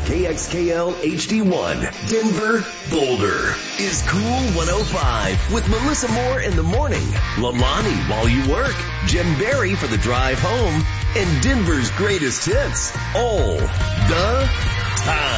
KXKL HD1, Denver, Boulder, is Cool 105 with Melissa Moore in the morning, Lalani while you work, Jim Barry for the drive home, and Denver's greatest hits all the time.